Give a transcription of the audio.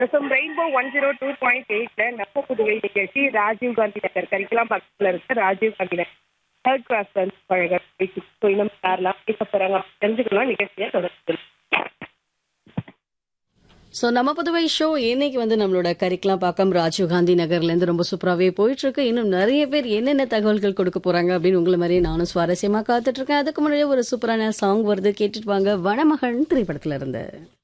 Rainbow 102.8ல நம்ம புதுவை நிகழ்ச்சி ராஜீவ் காந்தி நகர் கரிக்கலாம் பக்கத்துல இருக்க ராஜீவ் காந்தி நகர் தேர்ட் கிளாஸ் வந்து பழக இன்னும் யாரெல்லாம் பேச போறாங்க தெரிஞ்சுக்கலாம் நிகழ்ச்சியை தொடர்ந்து. ஸோ நம்ம புதுவை ஷோ இன்னைக்கு வந்து நம்மளோட கரிக்கலாம் பாக்கம் ராஜீவ்காந்தி நகர்லேருந்து ரொம்ப சூப்பராகவே போயிட்டு இருக்கு. இன்னும் நிறைய பேர் என்னென்ன தகவல்கள் கொடுக்க போறாங்க அப்படின்னு உங்களை மாதிரியே நானும் சுவாரஸ்யமா காத்துட்டு இருக்கேன். அதுக்கு முன்னாடியே ஒரு சூப்பரான சாங் வருது, கேட்டுட்டு வாங்க. வனமகன் திரைப்படத்துல இருந்து.